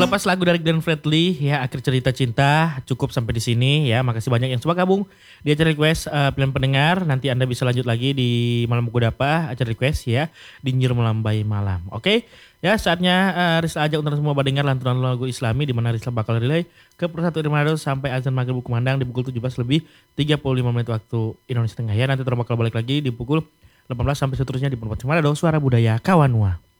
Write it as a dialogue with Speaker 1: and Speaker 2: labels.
Speaker 1: Selepas lagu dari Glenn Fredly ya, akhir cerita cinta cukup sampai di sini ya. Makasih banyak yang coba gabung di acara request pilihan pendengar. Nanti Anda bisa lanjut lagi di Malam Kudapa acara request ya di Nyir Melambai Malam. Oke. Ya saatnya Rizal ajak untuk semua dengar lantunan lagu Islami di mana Rizal bakal relay ke Persatu Manado sampai azan maghrib kumandang di pukul 17 lebih 35 menit waktu Indonesia Tengah ya. Nanti bakal balik lagi di pukul 18 sampai seterusnya di Persatu Manado Suara Budaya Kawanua.